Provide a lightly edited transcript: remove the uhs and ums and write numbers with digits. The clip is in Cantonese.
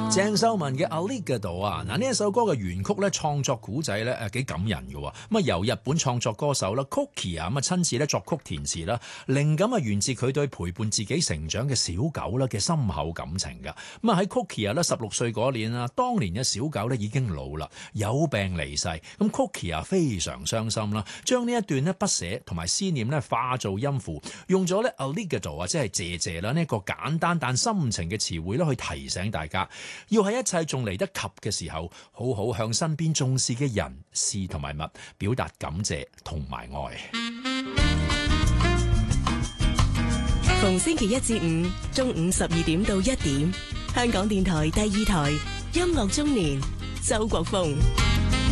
鄭秀文嘅《Alligator》啊，嗱呢一首歌嘅原曲咧創作古仔咧幾感人嘅，咁啊由日本創作歌手啦 Cookie 啊咁啊親自咧作曲填詞啦，靈感啊源自佢對陪伴自己成長嘅小狗啦嘅深厚感情㗎。咁啊喺 Cookie 啊咧16歲嗰年啊，當年嘅小狗咧已經老啦，有病離世，咁 Cookie 啊非常傷心啦，將呢一段咧不捨同埋思念咧化做音符，用咗咧 Alligator 或者係謝謝啦呢一個簡單但深情嘅詞彙咧去提醒大家，要喺一切仲嚟得及嘅時候，好好向身邊重視嘅人事同埋物表達感謝同埋愛。 逢星期一至五中午12點到1點，香港電台第2台音樂中年，周國峰。